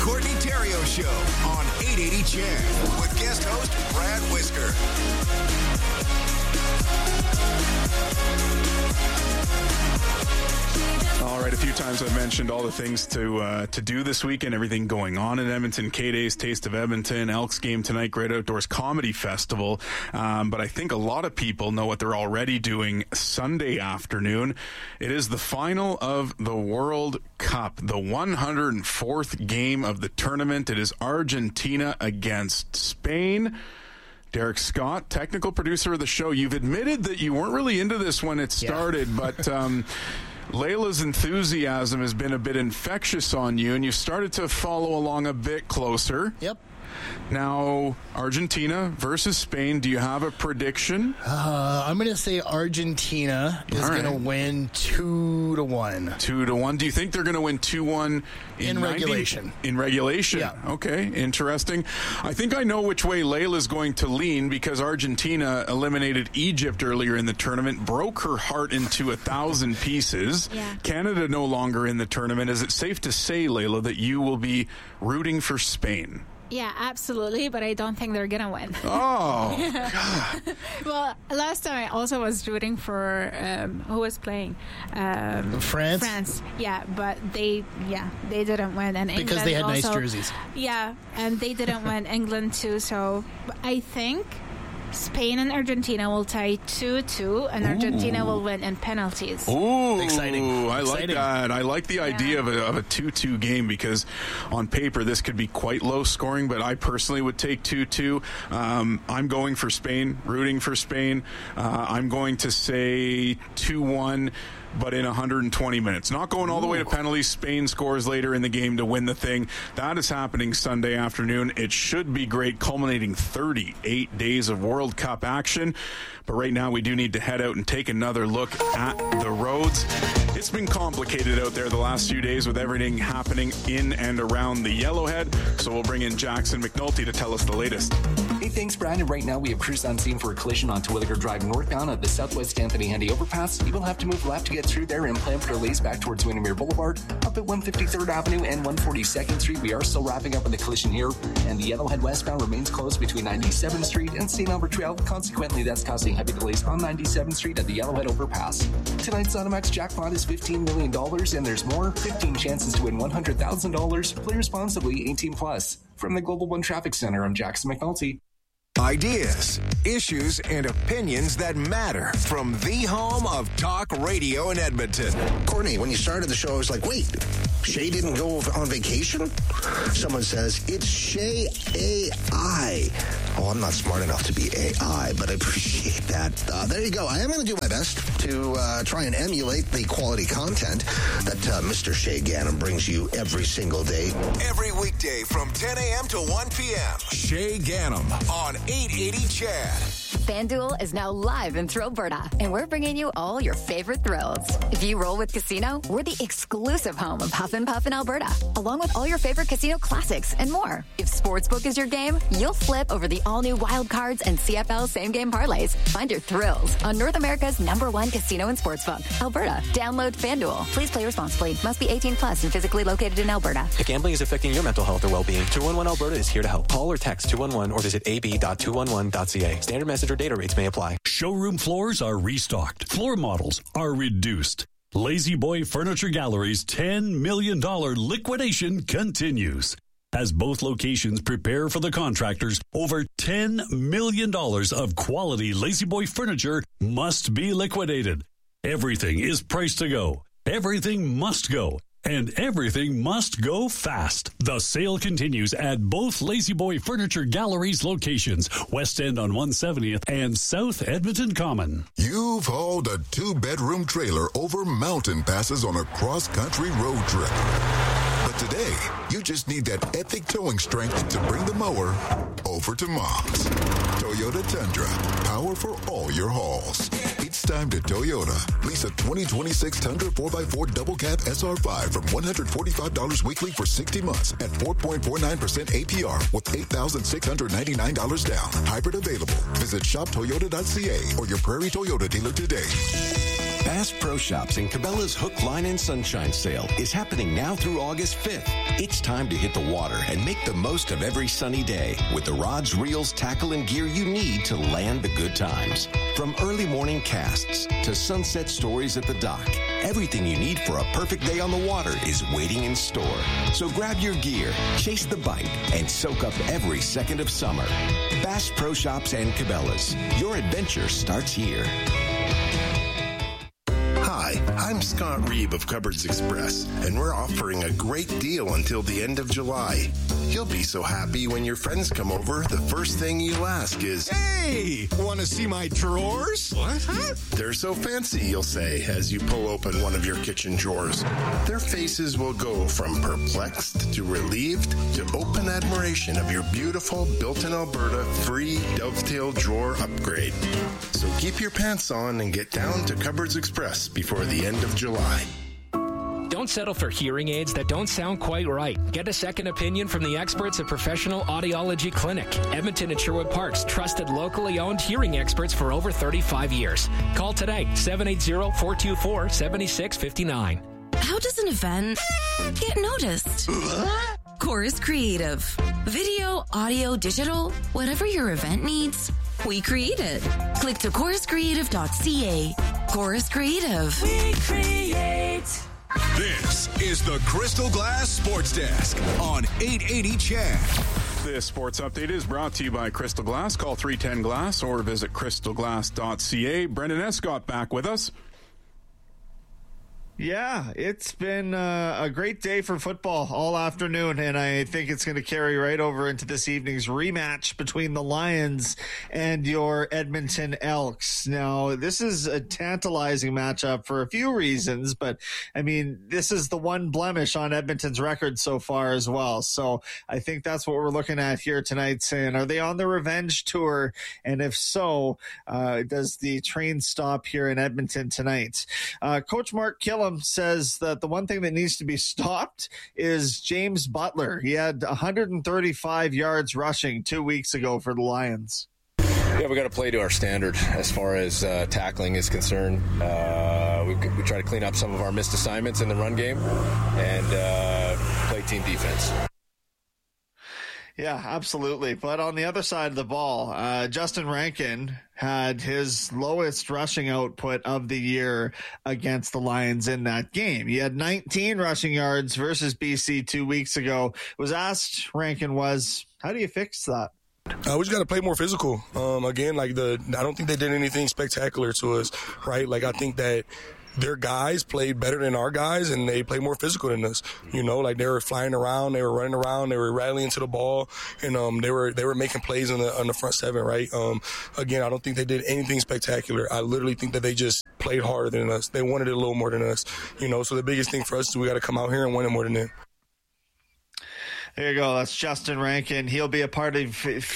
Courtney Theriault Show on 880 CHED with guest host Brad Whisker. All right, a few times I've mentioned all the things to do this weekend, everything going on in Edmonton, K-Days, Taste of Edmonton, Elks game tonight, Great Outdoors Comedy Festival. But I think a lot of people know what they're already doing Sunday afternoon. It is the final of the World Cup, the 104th game of the tournament. It is Argentina against Spain. Derek Scott, technical producer of the show, you've admitted that you weren't really into this when it started, but Layla's enthusiasm has been a bit infectious on you, and you started to follow along a bit closer. Yep. Now, Argentina versus Spain, do you have a prediction? I'm going to say Argentina is going to win 2-1. 2-1. Do you think they're going to win 2-1 in regulation? In regulation? Yeah. Okay, interesting. I think I know which way Layla's going to lean because Argentina eliminated Egypt earlier in the tournament, broke her heart into 1,000 pieces. Yeah. Canada no longer in the tournament. Is it safe to say, Layla, that you will be rooting for Spain? Yeah, absolutely, but I don't think they're going to win. Oh, Well, last time I also was rooting for who was playing? France? Yeah, but they didn't win. And Because England they had also, nice jerseys. Yeah, and they didn't win. England too, so I think Spain and Argentina will tie 2-2, and Argentina will win in penalties. Ooh, Exciting. I like Exciting. that. I like the idea of a 2-2 game because on paper this could be quite low scoring, but I personally would take 2-2. I'm going for Spain, rooting for Spain. I'm going to say 2-1. But in 120 minutes. Not going all the way to penalties. Spain scores later in the game to win the thing. That is happening Sunday afternoon. It should be great, culminating 38 days of World Cup action. But right now we do need to head out and take another look at the roads. It's been complicated out there the last few days with everything happening in and around the Yellowhead. So we'll bring in Jackson McNulty to tell us the latest. Hey, thanks, Brandon. Right now, we have crews on scene for a collision on Terwilliger Drive northbound at the Southwest Anthony Henday overpass. You will have to move left to get through there and plan for delays back towards Windermere Boulevard. Up at 153rd Avenue and 142nd Street, we are still wrapping up on the collision here, and the Yellowhead westbound remains closed between 97th Street and St. Albert Trail. Consequently, that's causing heavy delays on 97th Street at the Yellowhead overpass. Tonight's Automax jackpot is $15 million, and there's more. 15 chances to win $100,000. Play responsibly, 18+. From the Global One Traffic Center, I'm Jackson McNulty. Ideas, issues, and opinions that matter from the home of talk radio in Edmonton. Courtney, when you started the show, I was like, wait, Shay didn't go on vacation? Someone says, it's Shay AI. Oh, I'm not smart enough to be AI, but I appreciate that. There you go. I am going to do my best to try and emulate the quality content that Mr. Shay Gannon brings you every single day. Every weekday from 10 a.m. to 1 p.m. Shay Gannon on 880 CHED. FanDuel is now live in Thrillberta, and we're bringing you all your favorite thrills. If you roll with Casino, we're the exclusive home of Huff and Puff in Alberta, along with all your favorite casino classics and more. If Sportsbook is your game, you'll flip over the all-new Wild Cards and CFL same-game parlays. Find your thrills on North America's #1 casino and sportsbook, Alberta. Download FanDuel. Please play responsibly. Must be 18+ and physically located in Alberta. If gambling is affecting your mental health or well-being, 211 Alberta is here to help. Call or text 211 or visit ab.211.ca. Standard message or data rates may apply. Showroom floors are restocked. Floor models are reduced. Lazy Boy Furniture Gallery's $10 million liquidation continues. As both locations prepare for the contractors, over $10 million of quality Lazy Boy furniture must be liquidated. Everything is priced to go. Everything must go. And everything must go fast. The sale continues at both Lazy Boy Furniture Gallery's locations, West End on 170th and South Edmonton Common. You've hauled a 2-bedroom trailer over mountain passes on a cross-country road trip. But today, you just need that epic towing strength to bring the mower over to Mom's. Toyota Tundra, power for all your hauls. It's time to Toyota. Lease a 2026 Tundra 4x4 double cab SR5 from $145 weekly for 60 months at 4.49% APR with $8,699 down. Hybrid available. Visit shoptoyota.ca or your Prairie Toyota dealer today. Bass Pro Shops and Cabela's Hook, Line, and Sunshine sale is happening now through August 5th. It's time to hit the water and make the most of every sunny day with the rods, reels, tackle, and gear you need to land the good times. From early morning casts to sunset stories at the dock, everything you need for a perfect day on the water is waiting in store. So grab your gear, chase the bite, and soak up every second of summer. Bass Pro Shops and Cabela's. Your adventure starts here. Hi, I'm Scott Reeb of Cupboards Express, and we're offering a great deal until the end of July. You'll be so happy when your friends come over, the first thing you'll ask is, "Hey, want to see my drawers?" What? Huh? They're so fancy, you'll say, as you pull open one of your kitchen drawers. Their faces will go from perplexed to relieved to open admiration of your beautiful built-in Alberta free dovetail drawer upgrade. So keep your pants on and get down to Cupboards Express before the end of July. Don't settle for hearing aids that don't sound quite right. Get a second opinion from the experts at Professional Audiology Clinic. Edmonton and Sherwood Park's trusted locally owned hearing experts for over 35 years. Call today, 780-424-7659. How does an event get noticed? Chorus Creative. Video, audio, digital, whatever your event needs, we create it. Click to choruscreative.ca. Chorus Creative. We create. This is the Crystal Glass Sports Desk on 880 CHED. This sports update is brought to you by Crystal Glass. Call 310-GLASS or visit crystalglass.ca. Brendan Escott back with us. Yeah, it's been a great day for football all afternoon, and I think it's going to carry right over into this evening's rematch between the Lions and your Edmonton Elks. Now, this is a tantalizing matchup for a few reasons, but, I mean, this is the one blemish on Edmonton's record so far as well. So I think that's what we're looking at here tonight, saying, are they on the revenge tour? And if so, does the train stop here in Edmonton tonight? Coach Mark Killam says that the one thing that needs to be stopped is James Butler. He had 135 yards rushing 2 weeks ago for the Lions. Yeah, we got to play to our standard as far as tackling is concerned. We try to clean up some of our missed assignments in the run game and play team defense. Yeah, absolutely. But on the other side of the ball, Justin Rankin had his lowest rushing output of the year against the Lions in that game. He had 19 rushing yards versus BC 2 weeks ago. Was asked, Rankin was, how do you fix that? We just got to play more physical. Again, I don't think they did anything spectacular to us, right? I think that their guys played better than our guys, and they played more physical than us. They were flying around, they were running around, they were rallying to the ball, and they were making plays on the front seven, right? Again, I don't think they did anything spectacular. I literally think that they just played harder than us. They wanted it a little more than us, So the biggest thing for us is we got to come out here and win it more than them. There you go. That's Justin Rankin. He'll be a part of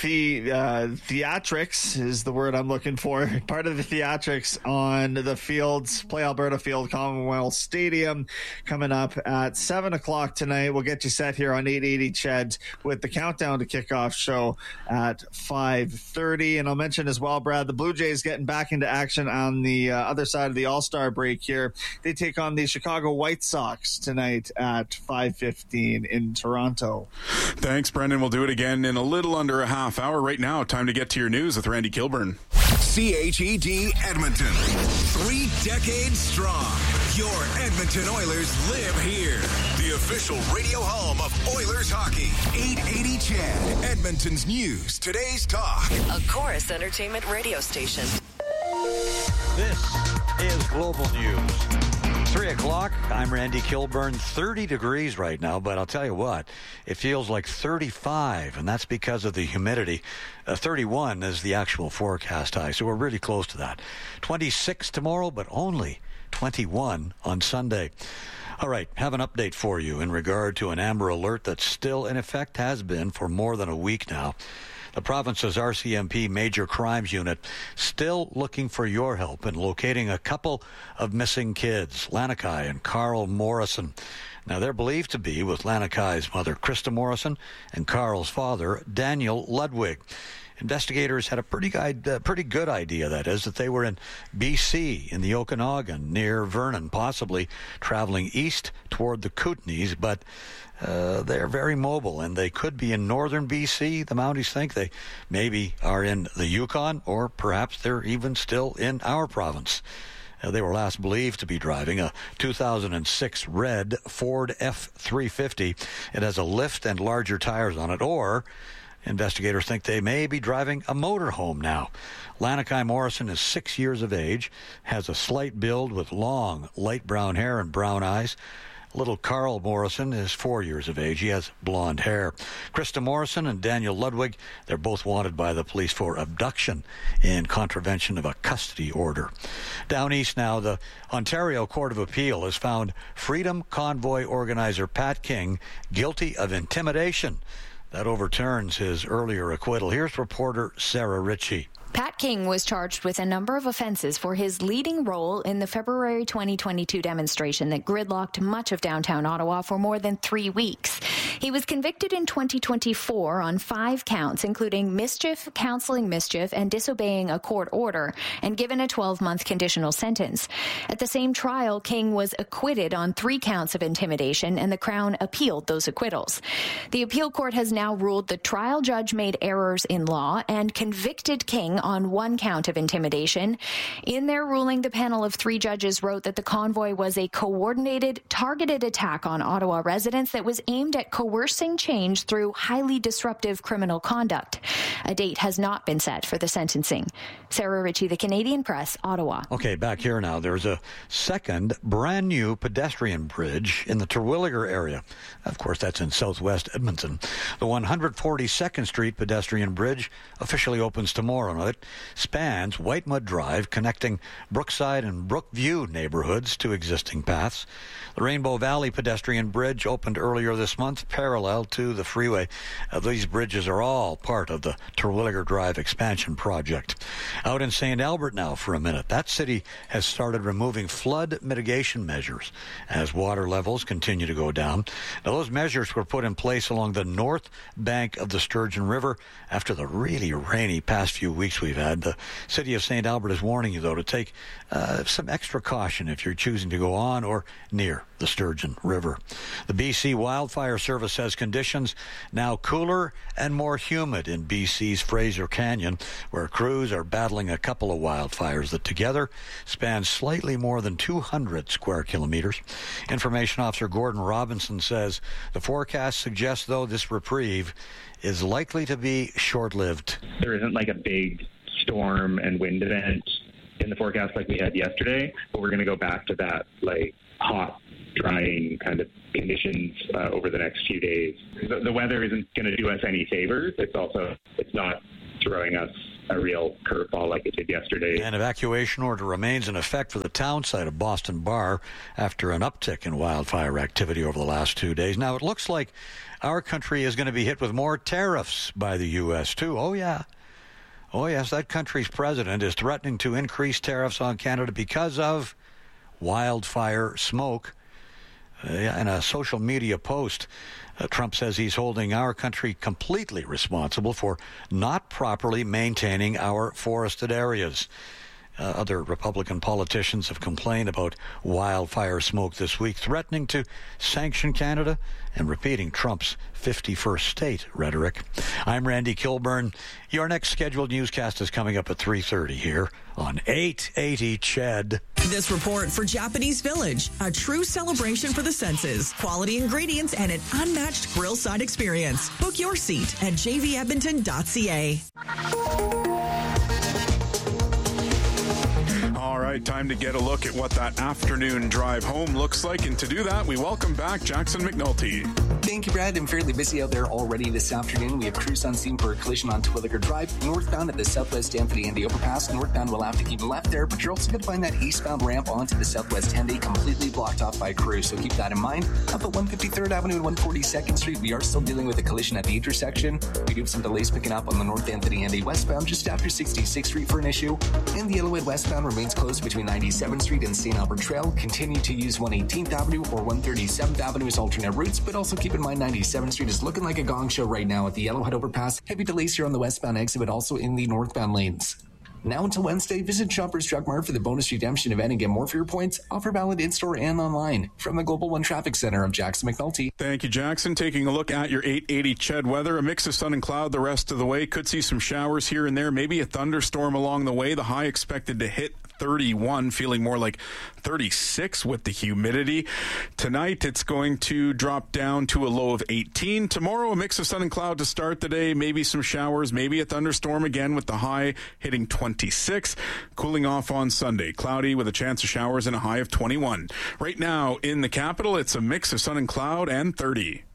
theatrics is the word I'm looking for. Part of the theatrics on the fields, Play Alberta Field, Commonwealth Stadium, coming up at 7 o'clock tonight. We'll get you set here on 880 CHED with the Countdown to Kickoff show at 5:30. And I'll mention as well, Brad, the Blue Jays getting back into action on the other side of the All-Star break here. They take on the Chicago White Sox tonight at 5:15 in Toronto. Thanks, Brendan. We'll do it again in a little under a half hour. Right now, time to get to your news with Randy Kilburn. CHED Edmonton. 3 decades strong. Your Edmonton Oilers live here. The official radio home of Oilers hockey. 880 CHED. Edmonton's news. Today's talk. A Chorus Entertainment radio station. This is Global News. 3 o'clock. I'm Randy Kilburn. 30 degrees right now, but I'll tell you what, it feels like 35, and that's because of the humidity. 31 is the actual forecast high, so we're really close to that. 26 tomorrow, but only 21 on Sunday. All right, have an update for you in regard to an Amber Alert that's still in effect, has been for more than a week now. The province's RCMP Major Crimes Unit still looking for your help in locating a couple of missing kids, Lanakai and Carl Morrison. Now, they're believed to be with Lanakai's mother, Krista Morrison, and Carl's father, Daniel Ludwig. Investigators had a pretty good idea, that is, that they were in BC, in the Okanagan, near Vernon, possibly traveling east toward the Kootenays, but they're very mobile, and they could be in northern BC. The Mounties think they maybe are in the Yukon, or perhaps they're even still in our province. They were last believed to be driving a 2006 red Ford F-350. It has a lift and larger tires on it, or investigators think they may be driving a motorhome now. Lanakai Morrison is 6 years of age, has a slight build with long, light brown hair and brown eyes. Little Carl Morrison is 4 years of age. He has blonde hair. Krista Morrison and Daniel Ludwig, they're both wanted by the police for abduction in contravention of a custody order. Down east now, the Ontario Court of Appeal has found Freedom Convoy organizer Pat King guilty of intimidation. That overturns his earlier acquittal. Here's reporter Sarah Ritchie. Pat King was charged with a number of offenses for his leading role in the February 2022 demonstration that gridlocked much of downtown Ottawa for more than 3 weeks. He was convicted in 2024 on 5 counts, including mischief, counseling mischief, and disobeying a court order, and given a 12-month conditional sentence. At the same trial, King was acquitted on 3 counts of intimidation, and the Crown appealed those acquittals. The appeal court has now ruled the trial judge made errors in law and convicted King on 1 count of intimidation. In their ruling, the panel of 3 judges wrote that the convoy was a coordinated, targeted attack on Ottawa residents that was aimed at coercing change through highly disruptive criminal conduct. A date has not been set for the sentencing. Sarah Ritchie, The Canadian Press, Ottawa. Okay, back here now. There's a second brand new pedestrian bridge in the Terwilliger area. Of course, that's in southwest Edmonton. The 142nd Street pedestrian bridge officially opens tomorrow. Now, it spans Whitemud Drive, connecting Brookside and Brookview neighborhoods to existing paths. The Rainbow Valley pedestrian bridge opened earlier this month, parallel to the freeway. These bridges are all part of the Terwilliger Drive expansion project. Out in St. Albert now for a minute. That city has started removing flood mitigation measures as water levels continue to go down. Now, those measures were put in place along the north bank of the Sturgeon River after the really rainy past few weeks we've had. The city of St. Albert is warning you, though, to take some extra caution if you're choosing to go on or near the Sturgeon River. The BC Wildfire Service says conditions now cooler and more humid in BC's Fraser Canyon, where crews are battling a couple of wildfires that together span slightly more than 200 square kilometers. Information Officer Gordon Robinson says the forecast suggests, though, this reprieve is likely to be short-lived. There isn't like a big storm and wind event in the forecast like we had yesterday, but we're going to go back to that like hot, drying kind of conditions over the next few days. The weather isn't going to do us any favors. It's not throwing us a real curveball like it did yesterday. An evacuation order remains in effect for the town site of Boston Bar after an uptick in wildfire activity over the last 2 days. Now, it looks like our country is going to be hit with more tariffs by the U.S., too. Oh, yeah. Oh, yes, that country's president is threatening to increase tariffs on Canada because of wildfire smoke. In a social media post, Trump says he's holding our country completely responsible for not properly maintaining our forested areas. Other Republican politicians have complained about wildfire smoke this week, threatening to sanction Canada and repeating Trump's 51st state rhetoric. I'm Randy Kilburn. Your next scheduled newscast is coming up at 3:30 here on 880 CHED. This report for Japanese Village, a true celebration for the senses, quality ingredients, and an unmatched grill side experience. Book your seat at jvedmonton.ca. All right, time to get a look at what that afternoon drive home looks like. And to do that, we welcome back Jackson McNulty. Thank you, Brad. I'm fairly busy out there already this afternoon. We have crews on scene for a collision on Terwilliger Drive. Northbound at the Southwest Anthony Henday overpass. Northbound will have to keep left there, but you're also going to find that eastbound ramp onto the Southwest Henday completely blocked off by crews. So keep that in mind. Up at 153rd Avenue and 142nd Street, we are still dealing with a collision at the intersection. We do have some delays picking up on the North Anthony Henday westbound just after 66th Street for an issue. And the Illinois westbound remains closed Those between 97th Street and St. Albert Trail continue to use 118th Avenue or 137th Avenue as alternate routes, but also keep in mind 97th Street is looking like a gong show right now at the Yellowhead overpass. Heavy delays here on the westbound exit, but also in the northbound lanes. Now until Wednesday, visit Shoppers Drug Mart for the bonus redemption event and get more for your points. Offer valid in-store and online. From the Global One Traffic Center, I'm Jackson McNulty. Thank you, Jackson. Taking a look at your 880 CHED weather. A mix of sun and cloud the rest of the way. Could see some showers here and there. Maybe a thunderstorm along the way. The high expected to hit 31, feeling more like 36 with the humidity. Tonight, it's going to drop down to a low of 18. Tomorrow, a mix of sun and cloud to start the day. Maybe some showers, maybe a thunderstorm again with the high hitting 26. Cooling off on Sunday. Cloudy with a chance of showers and a high of 21. Right now, in the capital, it's a mix of sun and cloud and 30.